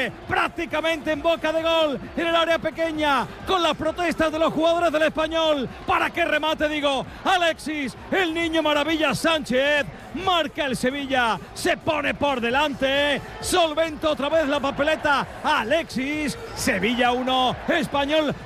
remate prácticamente en boca de gol en el área pequeña, con las protestas de los jugadores del Español. ¿Para qué remate? Digo, Alexis, el niño maravilla Sánchez, marca el Sevilla, se pone por delante, solventa otra vez la papeleta, Alexis, Sevilla 1, Español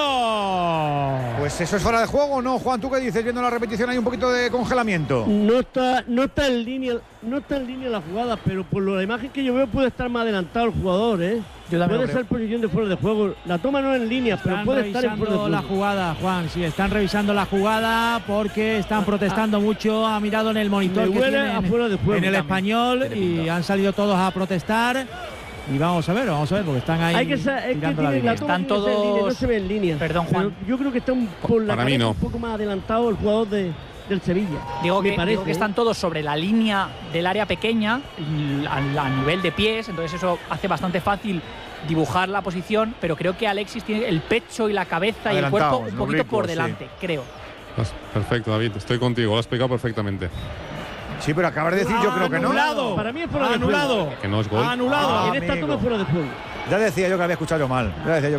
0. Pues eso es fuera de juego, ¿no, Juan? ¿Tú qué dices? Viendo la repetición hay un poquito de congelamiento. No está en línea la jugada, pero por la imagen que yo veo puede estar más adelantado el jugador, ¿eh? Puede ser posición de fuera de juego. La toma no es en línea, pero puede estar en fuera de juego. La jugada, Juan, sí, están revisando la jugada porque están protestando mucho. Ha mirado en el monitor que tienen en el Español y han salido todos a protestar. Y vamos a ver, porque están ahí. Tirando la línea. Están todos. No se ve en línea. Perdón, Juan. Yo creo que está un poco más adelantado el jugador del Sevilla. Digo que están todos sobre la línea del área pequeña, a nivel de pies, entonces eso hace bastante fácil dibujar la posición, pero creo que Alexis tiene el pecho y la cabeza y el cuerpo un poquito por delante, creo. Perfecto, David, estoy contigo, lo has explicado perfectamente. Sí, pero acabas de decir, yo creo que no. Anulado. Para mí es fuera de juego. Que no es gol. Anulado. En esta toma fuera de juego. Ya decía yo que había escuchado mal. Ya decía yo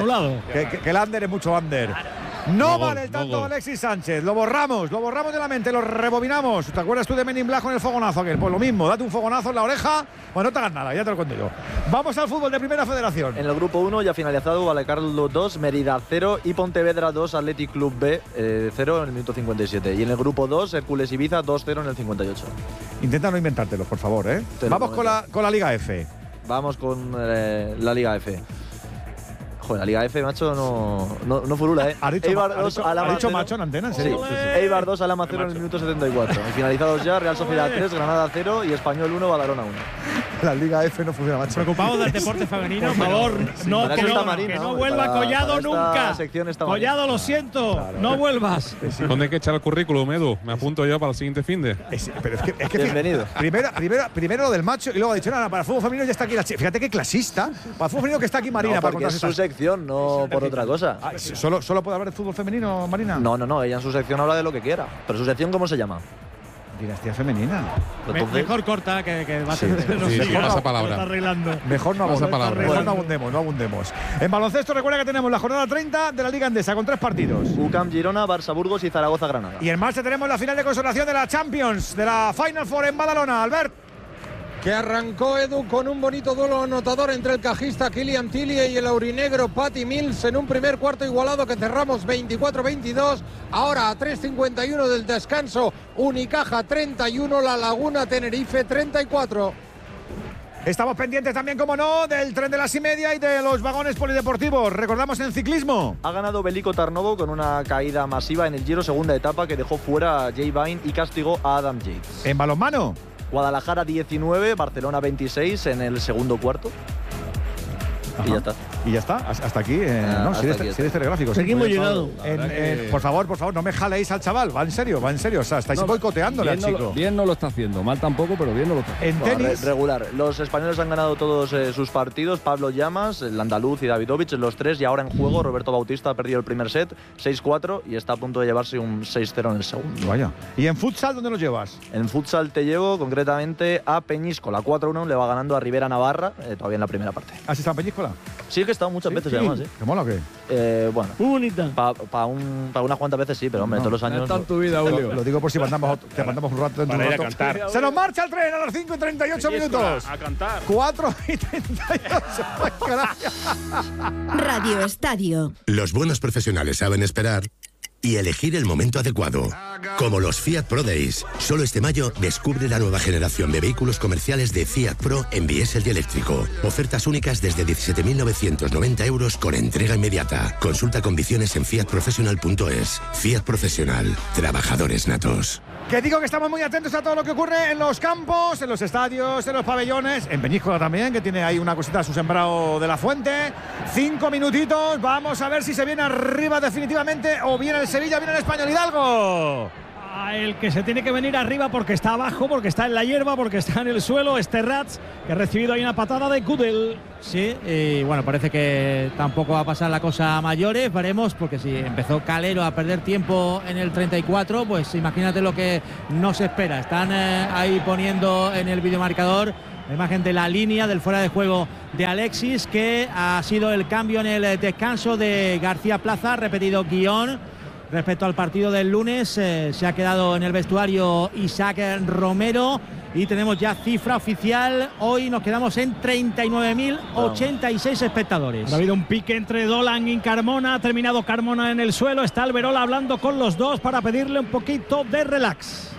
que el under es mucho under. No vale el tanto Alexis Sánchez. Lo borramos de la mente, lo rebobinamos. ¿Te acuerdas tú de Men in Black con el fogonazo aquel? Pues lo mismo, date un fogonazo en la oreja. Pues no te hagas nada, ya te lo cuento yo. Vamos al fútbol de Primera Federación. En el grupo 1 ya finalizado, Vallecárcel 2, Mérida 0 y Pontevedra 2, Athletic Club B 0 en el minuto 57. Y en el grupo 2, Hércules Ibiza 2-0 en el 58. Intenta no inventártelo, por favor, ¿eh? Vamos con la Liga F. Vamos con la Liga F. Joder, la Liga F, macho, no furula, ¿eh? ¿Ha dicho macho en antena? ¿En serio? Sí. Eibar 2, Alhama 0 en el minuto 74. Y finalizados ya, Real Sociedad 3, Granada 0 y Español 1, Badalona 1. La Liga F no funciona, macho. Preocupados del deporte femenino, por favor, que no vuelva Collado nunca. Collado, lo siento, claro, no vuelvas. ¿Dónde hay que echar el currículum, Edu? Me apunto yo para el siguiente finde. Pero es que bienvenido. Primero lo del macho y luego ha dicho, nada, para el fútbol femenino ya está aquí la chica. Fíjate qué clasista. Para el fútbol femenino que está aquí Marina. No, porque es su sección, no por otra cosa. ¿Solo puede hablar de fútbol femenino, Marina? No, ella en su sección habla de lo que quiera. ¿Pero su sección cómo se llama? Dinastía femenina. Mejor corta, que va a ser. Pasa palabra. Mejor no abundemos. En baloncesto, recuerda que tenemos la jornada 30 de la Liga Endesa con 3 partidos. UCAM Girona, Barça Burgos y Zaragoza Granada. Y en marcha tenemos la final de consolación de la Champions, de la Final Four en Badalona. Albert. Que arrancó, Edu, con un bonito duelo anotador entre el cajista Kylian Tillie y el aurinegro Patty Mills en un primer cuarto igualado que cerramos 24-22. Ahora a 3:51 del descanso, Unicaja 31, La Laguna Tenerife 34. Estamos pendientes también, como no, del tren de las y media y de los vagones polideportivos. Recordamos en ciclismo. Ha ganado Veliko Tarnovo con una caída masiva en el Giro, segunda etapa, que dejó fuera a Jay Vine y castigó a Adam Yates. En balonmano. Guadalajara 19, Barcelona 26 en el segundo cuarto. Ajá. Y ya está. Hasta aquí. Series telegráficos. Seguimos llegando. Por favor, no me jaléis al chaval. Va en serio. O sea, estáis boicoteándole al chico. Bien no lo está haciendo. Mal tampoco, pero bien no lo está haciendo. En tenis. Regular. Los españoles han ganado todos sus partidos. Pablo Llamas, el andaluz y Davidovich, los 3. Y ahora en juego, Roberto Bautista ha perdido el primer set, 6-4. Y está a punto de llevarse un 6-0 en el segundo. Vaya. ¿Y en futsal dónde los llevas? En futsal te llevo concretamente a Peñíscola. 4-1 le va ganando a Rivera Navarra, todavía en la primera parte. ¿Has estado en Peñíscola? Sí, que he estado muchas veces además, ¿eh? ¿Te mola o qué? Bueno. Muy bonita. Para unas cuantas veces sí, pero hombre, todos los años. Está en tu vida, Julio. Lo digo por si te mandamos un rato dentro de un rato. Se nos marcha el tren a las 5:38 minutos. A cantar. 4:38. Radio Estadio. Los buenos profesionales saben esperar y elegir el momento adecuado. Como los Fiat Pro Days. Solo este mayo descubre la nueva generación de vehículos comerciales de Fiat Pro en diésel y eléctrico. Ofertas únicas desde 17.990 euros con entrega inmediata. Consulta condiciones en fiatprofessional.es. Fiat Profesional. Trabajadores natos. Que digo que estamos muy atentos a todo lo que ocurre en los campos, en los estadios, en los pabellones, en Peñíscola también, que tiene ahí una cosita a su sembrado de la Fuente. 5 minutitos, vamos a ver si se viene arriba definitivamente o viene el Sevilla, viene el Español. Hidalgo. El que se tiene que venir arriba porque está abajo, porque está en la hierba, porque está en el suelo, es Terrats, que ha recibido ahí una patada de Gudel. Sí, y bueno, parece que tampoco va a pasar la cosa a mayores, veremos, porque si empezó Calero a perder tiempo en el 34, pues imagínate lo que nos espera. Están ahí poniendo en el videomarcador La imagen de la línea del fuera de juego de Alexis, que ha sido el cambio en el descanso de García Plaza, repetido guión respecto al partido del lunes. Se ha quedado en el vestuario Isaac Romero y tenemos ya cifra oficial. Hoy nos quedamos en 39.086 espectadores. Ha habido un pique entre Dolan y Carmona, ha terminado Carmona en el suelo, está Alberola hablando con los dos para pedirle un poquito de relax.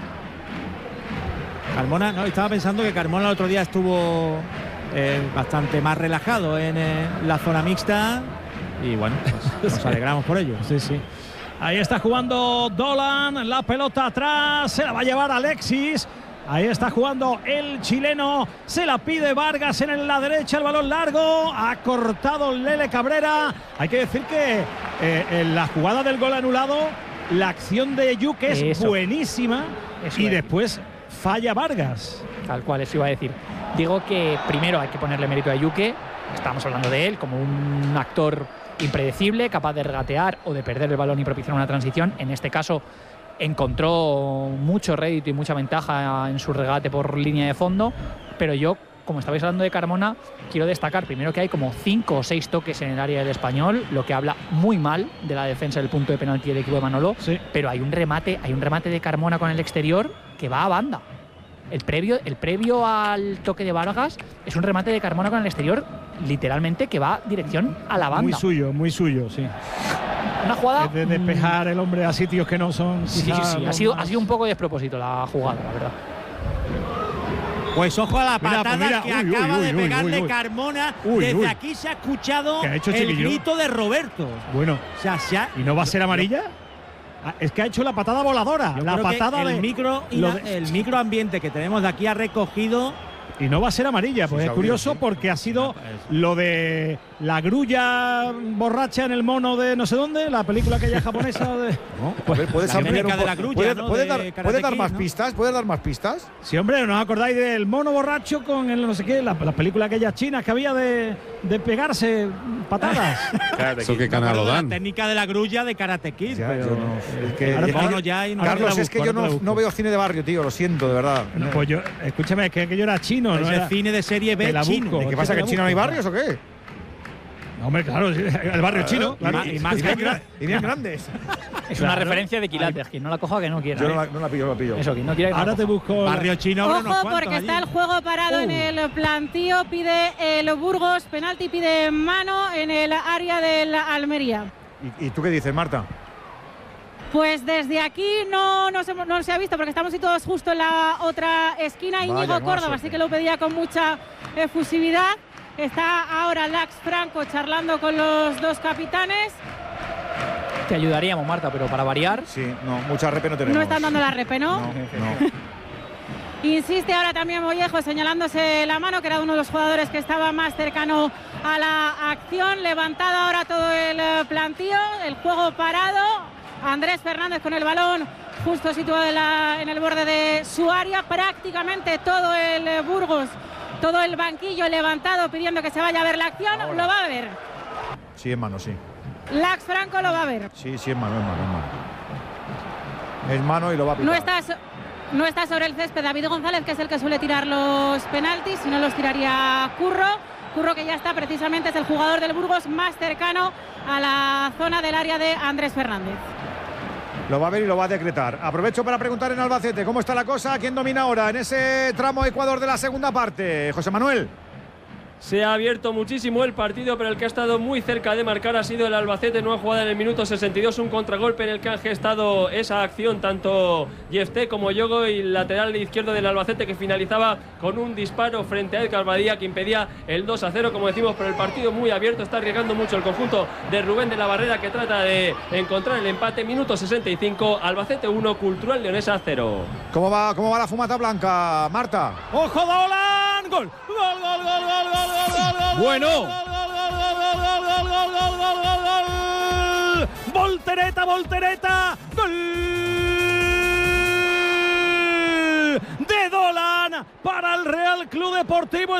Carmona, no, estaba pensando que Carmona el otro día estuvo bastante más relajado en la zona mixta y bueno, pues nos alegramos por ello. Sí, sí. Ahí está jugando Dolan, la pelota atrás, se la va a llevar Alexis. Ahí está jugando el chileno, se la pide Vargas en la derecha, el balón largo, ha cortado Lele Cabrera. Hay que decir que en la jugada del gol anulado, la acción de Yuke es buenísima y después falla Vargas. Tal cual, eso iba a decir. Digo que primero hay que ponerle mérito a Yuke, estamos hablando de él como un actor impredecible, capaz de regatear o de perder el balón y propiciar una transición. En este caso encontró mucho rédito y mucha ventaja en su regate por línea de fondo, pero yo, como estabais hablando de Carmona, quiero destacar primero que hay como 5 o 6 toques en el área del Español, lo que habla muy mal de la defensa del punto de penalti del equipo de Manolo, sí. Pero hay un remate de Carmona con el exterior que va a banda. El previo al toque de Vargas es un remate de Carmona con el exterior, literalmente que va dirección a la banda. Muy suyo, sí. Una jugada de despejar el hombre a sitios que no son. Sí. Ha sido un poco despropósito la jugada, la verdad. Pues ojo a la patada que acaba de pegarle Carmona. Desde aquí se ha escuchado el grito de Roberto. Bueno, o sea, ¿y no va a ser amarilla? Es que ha hecho la patada voladora. La patada el microambiente que tenemos de aquí ha recogido. Y no va a ser amarilla, pues es curioso porque ha sido lo de la grulla borracha en el mono de no sé dónde, la película aquella japonesa de… No, ¿puedes dar más pistas? ¿Puedes dar más pistas? Sí, hombre, ¿no os acordáis del mono borracho con el no sé qué? La película aquella china que había de pegarse patadas. ¿Eso qué canal lo dan? La técnica de la grulla de Karate Kid. Carlos, es que yo no veo cine de barrio, tío, lo siento, de verdad. Pues yo, escúchame, es que aquello era chino. No era cine de serie B chino. ¿Qué pasa, que en China no hay barrios o qué? No, hombre, claro, el barrio chino. Y bien grandes. Es una referencia de Quilates, quien no la coja que no quiera. Yo no la pillo, Eso, quien no quiera. Ahora te busco barrio chino. Ojo, porque está el juego parado en el plantío, pide el Burgos, penalti, pide mano en el área del Almería. ¿Y tú qué dices, Marta? Pues desde aquí no se ha visto porque estamos todos justo en la otra esquina. Íñigo Córdoba sí que lo pedía con mucha efusividad. Está ahora Lax Franco charlando con los dos capitanes. Te ayudaríamos, Marta, pero para variar. Sí, no, mucha repe no tenemos. No están dando la repe, ¿no? No. Insiste ahora también Mollejo señalándose la mano, que era uno de los jugadores que estaba más cercano a la acción. Levantado ahora todo el plantío, el juego parado. Andrés Fernández con el balón justo situado en el borde de su área. Prácticamente todo el Burgos, todo el banquillo levantado pidiendo que se vaya a ver la acción. Ahora. Lo va a ver. Sí, es mano, sí. Lax Franco lo va a ver. Sí, es mano. Es mano y lo va a pitar. No está sobre el césped David González, que es el que suele tirar los penaltis. Si no los tiraría Curro, que ya está, precisamente es el jugador del Burgos más cercano a la zona del área de Andrés Fernández. Lo va a ver y lo va a decretar. Aprovecho para preguntar en Albacete cómo está la cosa, quién domina ahora en ese tramo Ecuador de la segunda parte. José Manuel. Se ha abierto muchísimo el partido, pero el que ha estado muy cerca de marcar ha sido el Albacete. Nueva jugada en el minuto 62, un contragolpe en el que han gestado esa acción tanto Jefté como Yogo, y el lateral izquierdo del Albacete que finalizaba con un disparo frente a Edgar Badía que impedía el 2-0, como decimos, pero el partido muy abierto. Está arriesgando mucho el conjunto de Rubén de la Barrera, que trata de encontrar el empate. Minuto 65, Albacete 1, Cultural Leonesa 0. ¿Cómo va la fumata blanca, Marta? ¡Ojo, Dolan! ¡Gol! ¡Gol! ¡Bueno! ¡Voltereta! ¡Gol! De Dolan para el Real Club Deportivo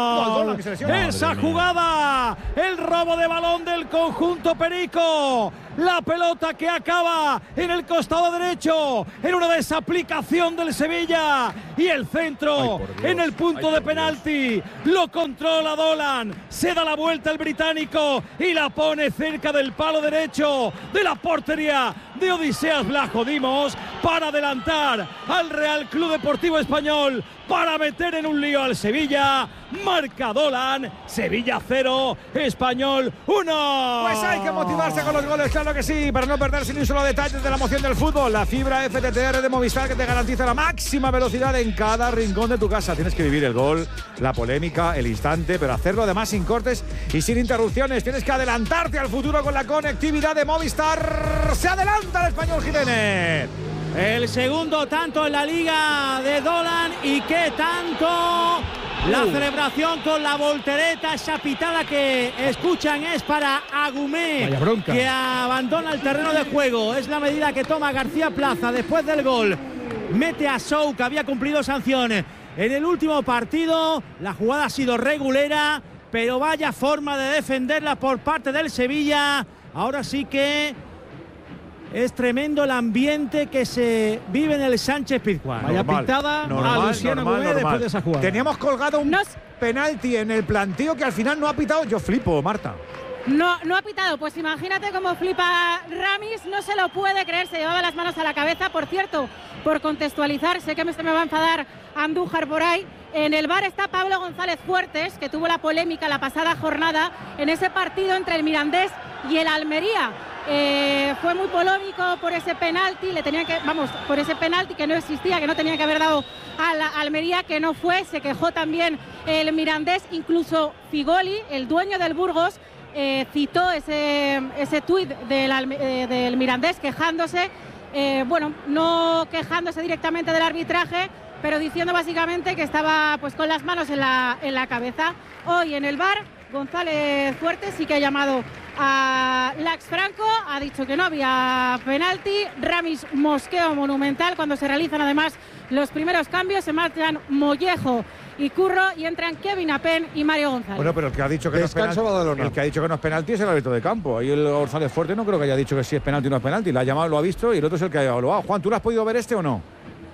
Español. Esa jugada, el robo de balón del conjunto perico, La pelota que acaba en el costado derecho, en una desaplicación del Sevilla. Y el centro en el punto de penalti. Lo controla Dolan. Se da la vuelta el británico y la pone cerca del palo derecho de la portería de Odiseas Vlachodimos para adelantar al Real Club Deportivo Español, para meter en un lío al Sevilla. Marca Dolan, Sevilla 0, Español 1. Pues hay que motivarse con los goles, claro que sí, para no perderse ni un solo detalle de la emoción del fútbol. La fibra FTTR de Movistar, que te garantiza la máxima velocidad en cada rincón de tu casa. Tienes que vivir el gol, la polémica, el instante, pero hacerlo además sin cortes y sin interrupciones. Tienes que adelantarte al futuro con la conectividad de Movistar. Se adelanta el Español Jiménez. El segundo tanto en la liga de Dolan, y qué tanto. La celebración con la voltereta, esa pitada que escuchan es para Agumé, que abandona el terreno de juego. Es la medida que toma García Plaza después del gol. Mete a Sou, que había cumplido sanciones en el último partido. La jugada ha sido regulera, pero vaya forma de defenderla por parte del Sevilla. Ahora sí que es tremendo el ambiente que se vive en el Sánchez-Pizjuán. Vaya pitada a Luciano Agumé después de esa jugada. Teníamos colgado un penalti en el planteo que al final no ha pitado. Yo flipo, Marta. No ha pitado. Pues imagínate cómo flipa Ramis. No se lo puede creer. Se llevaba las manos a la cabeza. Por cierto, por contextualizar, sé que se me va a enfadar Andújar por ahí. En el VAR está Pablo González Fuertes, que tuvo la polémica la pasada jornada en ese partido entre el Mirandés y el Almería. Fue muy polémico por ese penalti, por ese penalti que no existía, que no tenía que haber dado a la Almería, que no fue. Se quejó también el Mirandés, incluso Figoli, el dueño del Burgos, citó ese tuit del Mirandés quejándose, no quejándose directamente del arbitraje, pero diciendo básicamente que estaba pues con las manos en la cabeza. Hoy en el VAR, González Fuertes sí que ha llamado a Lax Franco, ha dicho que no había penalti. Ramis mosqueo monumental cuando se realizan además los primeros cambios. Se marchan Mollejo y Curro y entran Kevin Apen y Mario González. Bueno, pero el que ha dicho que no es penalti, el que ha dicho que no es penalti es el árbitro de campo. Ahí el González Fuerte no creo que haya dicho que sí es penalti o no es penalti. La ha llamado, lo ha visto, y el otro es el que ha evaluado. Juan, ¿tú lo has podido ver este o no?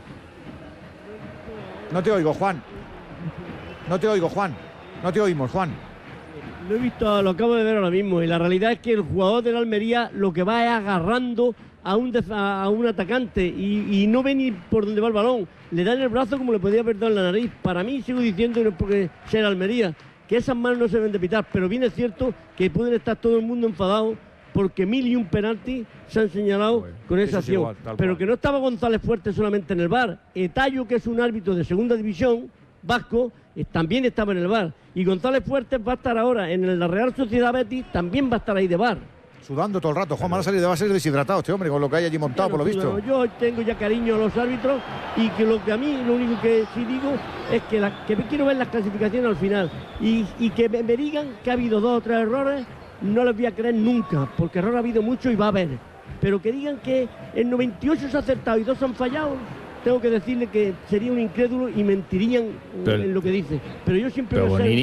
No te oigo, Juan. No te oigo, Juan. No te oímos, Juan. Lo he visto, lo acabo de ver ahora mismo, y la realidad es que el jugador de la Almería lo que va es agarrando a un atacante y no ve ni por dónde va el balón. Le da en el brazo como le podía haber dado en la nariz. Para mí, sigo diciendo, y no es porque sea la Almería, que esas manos no se deben de pitar, pero bien es cierto que pueden estar todo el mundo enfadado porque 1001 penaltis se han señalado con esa acción. Igual, pero que no estaba González Fuerte solamente en el VAR. Etayo, que es un árbitro de segunda división vasco, también estaba en el VAR. Y González Fuertes va a estar ahora en la Real Sociedad Betis, también va a estar ahí de VAR. Sudando todo el rato. Juan, va a salir de base deshidratado este hombre con lo que hay allí montado, por lo visto. Yo tengo ya cariño a los árbitros, y que lo único que sí digo es que quiero ver las clasificaciones al final, y que me digan que ha habido 2 o 3 errores. No les voy a creer nunca, porque error ha habido mucho y va a haber. Pero que digan que en 98 se ha acertado y 2 han fallado, tengo que decirle que sería un incrédulo y mentirían en lo que dice. Pero yo siempre